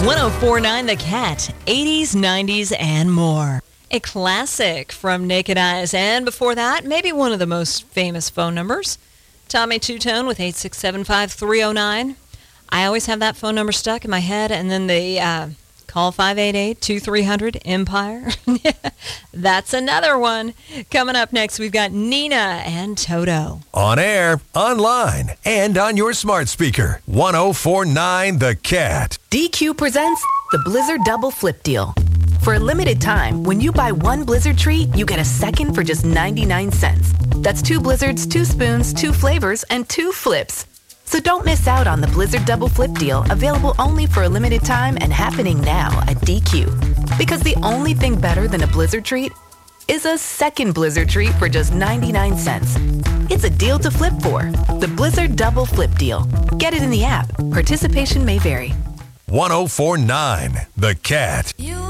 1049 The Cat, 80s, 90s, and more. A classic from Naked Eyes. And before that, maybe one of the most famous phone numbers. Tommy Two-Tone with 8675309. I always have that phone number stuck in my head. And then the call 588-2300-EMPIRE. That's another one. Coming up next, we've got Nina and Toto. On air, online, and on your smart speaker. 1049 The Cat. DQ presents the Blizzard Double Flip Deal. For a limited time, when you buy one Blizzard treat, you get a second for just 99 cents. That's 2 Blizzards, 2 spoons, 2 flavors, and 2 flips. So don't miss out on the Blizzard Double Flip Deal, available only for a limited time and happening now at DQ. Because the only thing better than a Blizzard treat is a second Blizzard treat for just 99 cents. It's a deal to flip for. The Blizzard Double Flip Deal. Get it in the app. Participation may vary. 1049 The Cat.